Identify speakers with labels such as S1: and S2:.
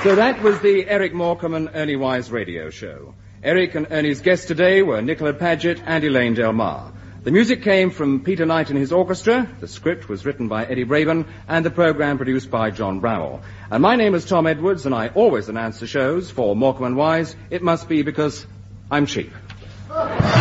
S1: So that was the Eric Morecambe and Ernie Wise radio show. Eric and Ernie's guests today were Nicola Paget and Elaine Del Mar. The music came from Peter Knight and his orchestra, the script was written by Eddie Braben, and the program produced by John Browell. And my name is Tom Edwards, and I always announce the shows for Morecambe and Wise. It must be because I'm cheap.